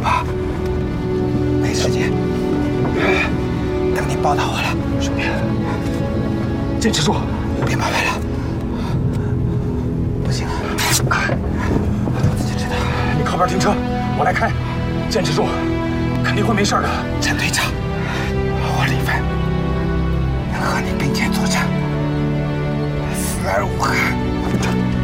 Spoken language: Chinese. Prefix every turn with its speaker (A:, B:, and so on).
A: 怕，没时间。等你报答我了，兄弟，坚持住，别麻烦了。不行，自己知道。你靠边停车，我来开。坚持住，肯定会没事的。陈队长。